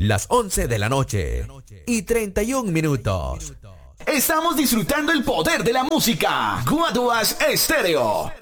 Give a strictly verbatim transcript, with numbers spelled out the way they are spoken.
las once de la noche y treinta y un minutos. Estamos disfrutando el poder de la música. Guaduas Estéreo.